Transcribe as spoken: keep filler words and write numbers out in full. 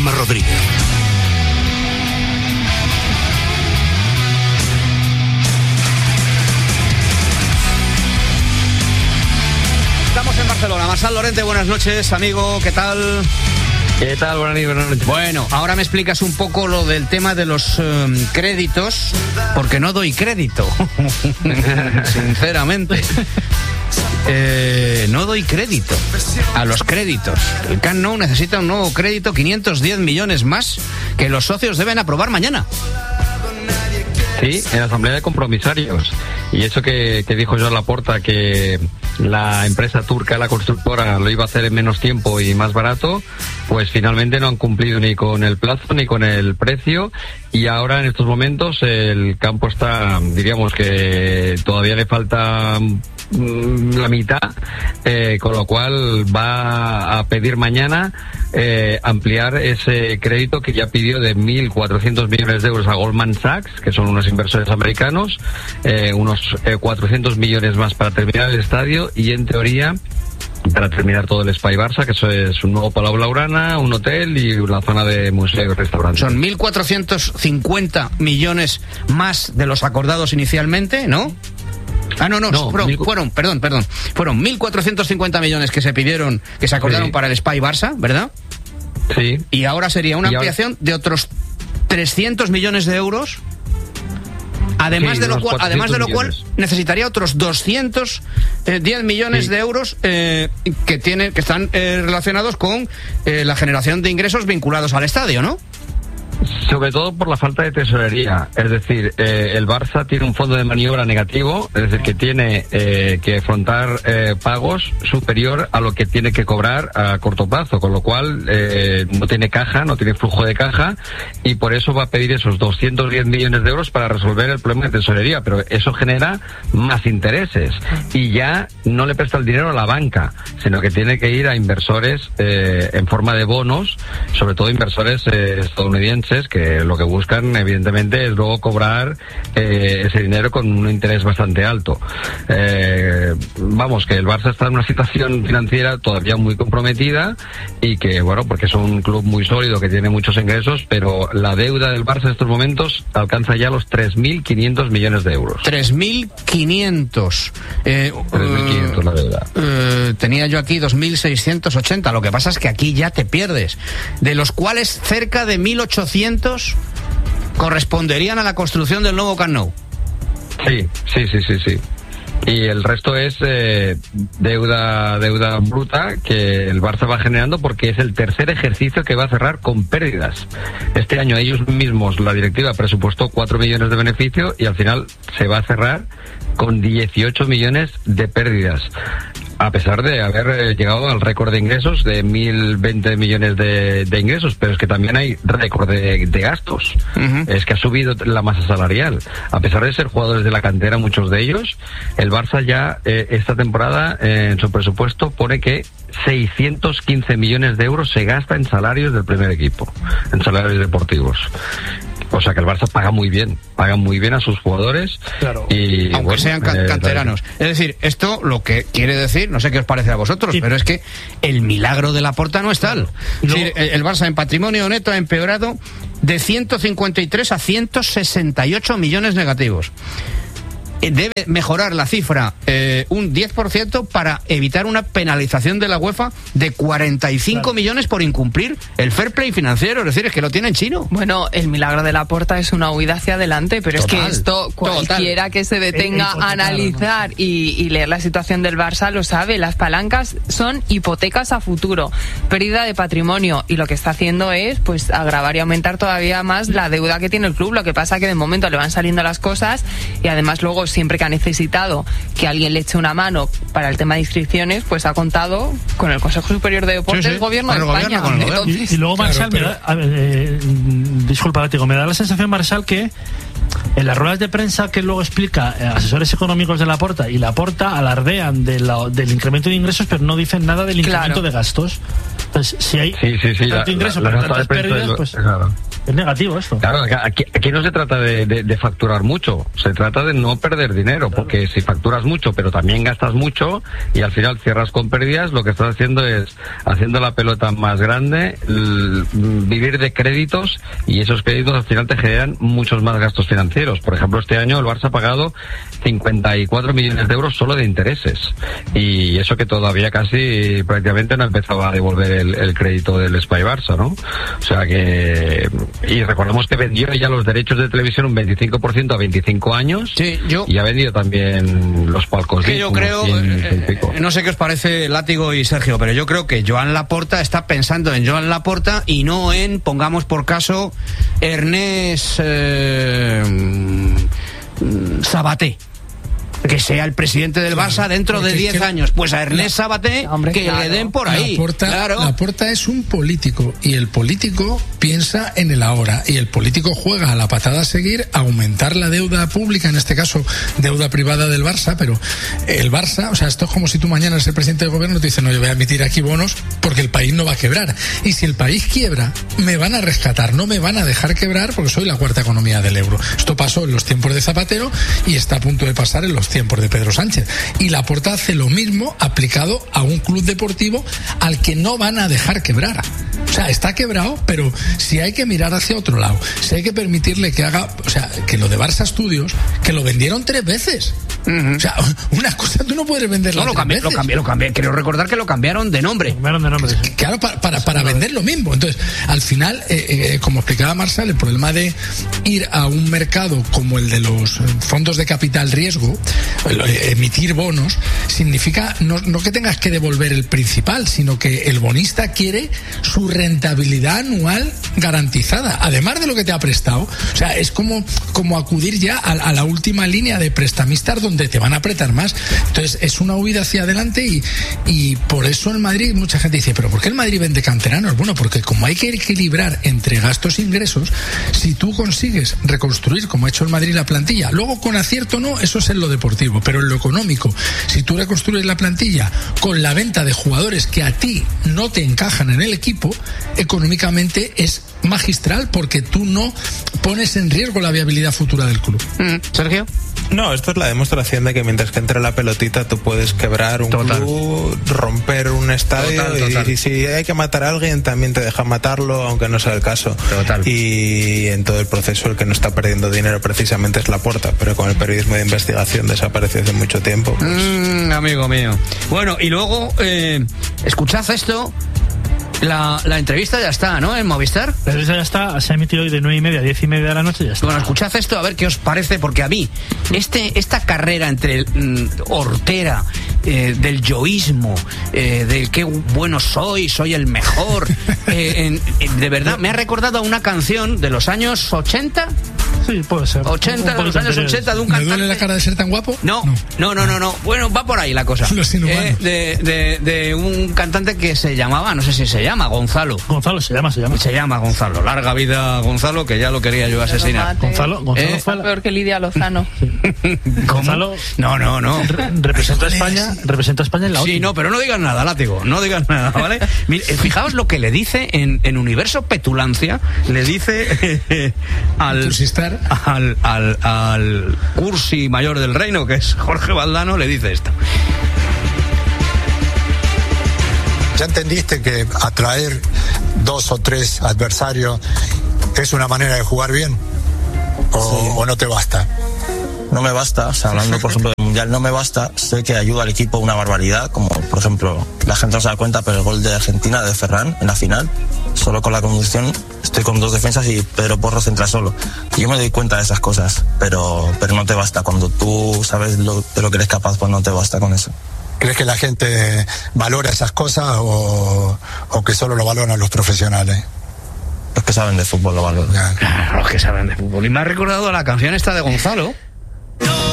Juanma Rodríguez. Estamos en Barcelona. Marçal Lorente, buenas noches, amigo, ¿qué tal? ¿Qué tal? Buenas noches. Bueno, ahora me explicas un poco lo del tema de los um, créditos, porque no doy crédito, sinceramente. Eh, no doy crédito a los créditos. El Camp Nou necesita un nuevo crédito, quinientos diez millones más, que los socios deben aprobar mañana. Sí, en la asamblea de compromisarios. Y eso que, que dijo Joan Laporta, que la empresa turca, la constructora, lo iba a hacer en menos tiempo y más barato, pues finalmente no han cumplido ni con el plazo ni con el precio. Y ahora en estos momentos el campo está, diríamos que todavía le falta la mitad, eh, con lo cual va a pedir mañana eh, ampliar ese crédito que ya pidió de mil cuatrocientos millones de euros a Goldman Sachs, que son unos inversores americanos, eh, unos eh, cuatrocientos millones más para terminar el estadio y en teoría para terminar todo el Espai Barça, que eso es un nuevo Palau Blaugrana, un hotel y una zona de museo y restaurante. Son mil cuatrocientos cincuenta millones más de los acordados inicialmente, ¿no? Ah, no, no, no fueron, mil... fueron, perdón, perdón, fueron mil cuatrocientos cincuenta millones que se pidieron, que se acordaron sí. para el Espai Barça, ¿verdad? Sí. Y ahora sería una ampliación ahora... de otros trescientos millones de euros. Además, sí, de lo cual, además de lo cual necesitaría otros doscientos diez millones sí. de euros eh, que tienen, que están eh, relacionados con eh, la generación de ingresos vinculados al estadio, ¿no? Sobre todo por la falta de tesorería, es decir, eh, el Barça tiene un fondo de maniobra negativo, es decir, que tiene eh, que afrontar eh, pagos superior a lo que tiene que cobrar a corto plazo, con lo cual eh, no tiene caja, no tiene flujo de caja y por eso va a pedir esos doscientos diez millones de euros para resolver el problema de tesorería, pero eso genera más intereses y ya no le presta el dinero a la banca, sino que tiene que ir a inversores eh, en forma de bonos, sobre todo inversores eh, estadounidenses, que lo que buscan evidentemente es luego cobrar eh, ese dinero con un interés bastante alto. Eh, vamos, que el Barça está en una situación financiera todavía muy comprometida y que, bueno, porque es un club muy sólido que tiene muchos ingresos, pero la deuda del Barça en estos momentos alcanza ya los tres mil quinientos millones de euros. tres mil quinientos. Eh, tres mil quinientos la deuda. Eh, tenía yo aquí dos mil seiscientos ochenta. Lo que pasa es que aquí ya te pierdes. De los cuales cerca de mil ochocientos corresponderían a la construcción del nuevo Camp Nou. Sí, sí, sí, sí, sí. Y el resto es eh, deuda deuda bruta que el Barça va generando porque es el tercer ejercicio que va a cerrar con pérdidas. Este año ellos mismos, la directiva, presupuestó cuatro millones de beneficio y al final se va a cerrar con dieciocho millones de pérdidas, a pesar de haber eh, llegado al récord de ingresos de mil veinte millones de, de ingresos, pero es que también hay récord de, de gastos. Uh-huh. Es que ha subido la masa salarial. A pesar de ser jugadores de la cantera, muchos de ellos, el Barça ya eh, esta temporada eh, en su presupuesto pone que seiscientos quince millones de euros se gasta en salarios del primer equipo, en salarios deportivos. O sea que el Barça paga muy bien, paga muy bien a sus jugadores. Claro. Y, aunque bueno, sean can- canteranos. Eh, es decir, esto lo que quiere decir, no sé qué os parece a vosotros, sí. pero es que el milagro de Laporta no es tal. No. Es decir, el, el Barça en patrimonio neto ha empeorado de ciento cincuenta y tres a ciento sesenta y ocho millones negativos. Debe mejorar la cifra eh, un diez por ciento para evitar una penalización de la UEFA de cuarenta y cinco claro. millones por incumplir el fair play financiero. Es decir, es que lo tiene en chino. Bueno, el milagro de Laporta es una huida hacia adelante, pero total, es que esto cualquiera total. que se detenga a analizar ¿no? y, y leer la situación del Barça lo sabe. Las palancas son hipotecas a futuro, pérdida de patrimonio, y lo que está haciendo es pues agravar y aumentar todavía más la deuda que tiene el club. Lo que pasa que de momento le van saliendo las cosas y además luego siempre que ha necesitado que alguien le eche una mano para el tema de inscripciones, pues ha contado con el Consejo Superior de Deportes, sí, sí. Gobierno de España. Gobierno, Entonces, y, y luego, Marçal, claro, pero... me da, eh, disculpa, digo, me da la sensación, Marçal, que en las ruedas de prensa que luego explica eh, asesores económicos de Laporta y Laporta alardean de la, del incremento de ingresos, pero no dicen nada del incremento claro. de gastos. Entonces, si hay sí, sí, sí, tanto la, ingreso la, pero la tantas pérdidas, lo, pues... Claro. Es negativo esto. Claro, aquí, aquí no se trata de, de, de facturar mucho, se trata de no perder dinero, claro. Porque si facturas mucho, pero también gastas mucho y al final cierras con pérdidas, lo que estás haciendo es haciendo la pelota más grande, l- vivir de créditos, y esos créditos al final te generan muchos más gastos financieros. Por ejemplo, este año el Barça ha pagado cincuenta y cuatro millones de euros solo de intereses, y eso que todavía casi prácticamente no ha empezado a devolver el, el crédito del Espai Barça, ¿no? O sea que... Y recordemos que vendió ya los derechos de televisión un veinticinco por ciento a veinticinco años. Sí, yo... Y ha vendido también los palcos. Que yo creo, eh, no sé qué os parece Látigo y Sergio, pero yo creo que Joan Laporta está pensando en Joan Laporta y no en, pongamos por caso, Ernest eh, Sabaté. Que sea el presidente del Barça claro, dentro de diez años. Pues a Ernest Sabaté, hombre, que claro. le den por ahí. Laporta, claro. Laporta es un político, y el político piensa en el ahora, y el político juega a la patada a seguir, a aumentar la deuda pública, en este caso deuda privada del Barça, pero el Barça, o sea, esto es como si tú mañana eres el presidente del gobierno y te dicen, no, yo voy a emitir aquí bonos porque el país no va a quebrar. Y si el país quiebra, me van a rescatar, no me van a dejar quebrar porque soy la cuarta economía del euro. Esto pasó en los tiempos de Zapatero y está a punto de pasar en los tiempos de Pedro Sánchez. Y Laporta hace lo mismo aplicado a un club deportivo al que no van a dejar quebrar. O sea, está quebrado, pero si hay que mirar hacia otro lado, si hay que permitirle que haga, o sea, que lo de Barça Studios, que lo vendieron tres veces. Uh-huh. O sea, una cosa tú no puedes venderla no, lo tres cambié, veces. Lo cambié, lo cambié. Quiero recordar que lo cambiaron de nombre. Lo cambiaron de nombre. Sí. Claro, para, para, para vender lo mismo. Entonces, al final, eh, eh, como explicaba Marçal, el problema de ir a un mercado como el de los fondos de capital riesgo, emitir bonos, significa no, no que tengas que devolver el principal, sino que el bonista quiere su rentabilidad anual garantizada, además de lo que te ha prestado. O sea, es como, como acudir ya a, a la última línea de prestamistas donde te van a apretar más. Entonces, es una huida hacia adelante, y, y por eso en Madrid mucha gente dice, ¿pero por qué el Madrid vende canteranos? Bueno, porque como hay que equilibrar entre gastos e ingresos, si tú consigues reconstruir, como ha hecho el Madrid, la plantilla, luego con acierto no, eso es en lo deportivo, pero en lo económico, si tú reconstruyes la plantilla con la venta de jugadores que a ti no te encajan en el equipo, económicamente es magistral, porque tú no pones en riesgo la viabilidad futura del club. Mm, Sergio. No, esto es la demostración de que mientras que entre la pelotita tú puedes quebrar un total. club, romper un estadio, total, total. Y, y si hay que matar a alguien también te deja matarlo, aunque no sea el caso. Total. Y en todo el proceso el que no está perdiendo dinero precisamente es Laporta, pero con el periodismo de investigación desapareció hace mucho tiempo. Pues... Mm, amigo mío. Bueno, y luego, eh, escuchad esto. La, la entrevista ya está, ¿no? En Movistar. La entrevista ya está, se ha emitido hoy de nueve y media a diez y media de la noche y ya está. Bueno, escuchad esto a ver qué os parece, porque a mí este esta carrera entre el mm, hortera, eh, del yoísmo, eh, del qué bueno soy, soy el mejor, eh, en, en, de verdad me ha recordado a una canción de los años ochenta. Sí, puede ser. ochenta, de los años ochenta, de un cantante. ¿Me duele la cara de ser tan guapo? No, no, no, no, no. Bueno, va por ahí la cosa. Los inhumanos. Eh, de, de, de un cantante que se llamaba, no sé si se llama, Gonzalo. Gonzalo, se llama, se llama. Se llama Gonzalo. Larga vida Gonzalo, que ya lo quería yo asesinar. Gonzalo, Gonzalo eh, fue peor que Lidia Lozano. Gonzalo. No, no, no. Re- representa a España, representa a España en la O T I. Sí, no, pero no digas nada, Látigo, no digas nada, ¿vale? Mire, fijaos lo que le dice en, en Universo Petulancia, le dice eh, al, al, al, al cursi mayor del reino, que es Jorge Valdano, le dice esto. ¿Ya entendiste que atraer dos o tres adversarios es una manera de jugar bien? ¿O, sí. o no te basta? No me basta, o sea, hablando por ejemplo del Mundial, no me basta. Sé que ayuda al equipo una barbaridad, como por ejemplo, la gente no se da cuenta, pero el gol de Argentina de Ferran en la final, solo con la conducción, estoy con dos defensas y Pedro Porro centra solo. Y yo me doy cuenta de esas cosas, pero, pero no te basta. Cuando tú sabes lo, de lo que eres capaz, pues no te basta con eso. ¿Crees que la gente valora esas cosas o, o que solo lo valoran los profesionales? Los que saben de fútbol lo valoran. Claro, los que saben de fútbol. Y me ha recordado la canción esta de Gonzalo,